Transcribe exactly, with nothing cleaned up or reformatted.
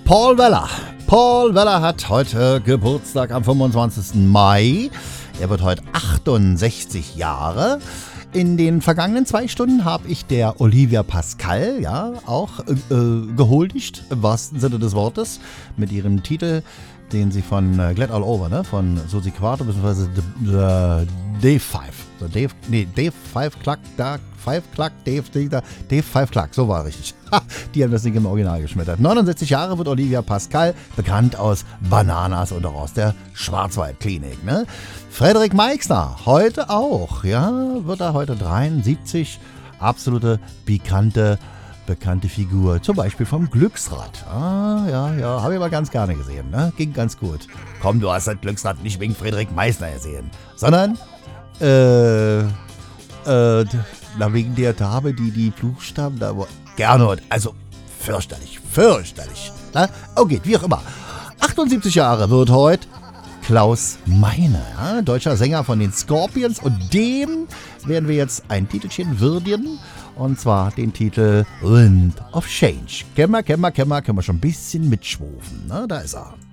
Paul Weller. Paul Weller hat heute Geburtstag am fünfundzwanzigsten Mai. Er wird heute achtundsechzig Jahre. In den vergangenen zwei Stunden habe ich der Olivia Pascal ja auch äh, gehuldigt, im wahrsten Sinne des Wortes, mit ihrem Titel, den sie von äh, Glad All Over, ne, von Susi Quato bzw. Dave Five. So Dave, nee, Dave Five Cluck, da, Five Cluck, Dave, Dave, Dave Five Cluck, so war richtig. Die haben das nicht im Original geschmettert. neunundsechzig Jahre wird Olivia Pascal, bekannt aus Bananas und auch aus der Schwarzwaldklinik. Ne? Frederik Meixner, heute auch, ja, wird er heute dreiundsiebzig, absolute pikante, bekannte Figur, zum Beispiel vom Glücksrad. Ah, ja, ja, habe ich aber ganz gerne gesehen, ne? Ging ganz gut. Komm, du hast das Glücksrad nicht wegen Frederik Meixner gesehen, sondern, äh, äh, na, wegen der Dame, die die Buchstaben da gerne, also fürchterlich, fürchterlich. Na? Okay, wie auch immer. achtundsiebzig Jahre wird heute Klaus Meine, ja, deutscher Sänger von den Scorpions, und dem werden wir jetzt ein Titelchen würdigen, und zwar den Titel Wind of Change. Kennen wir, kennen wir, kennen wir, können wir schon ein bisschen mitschwufen, ne? Da ist er.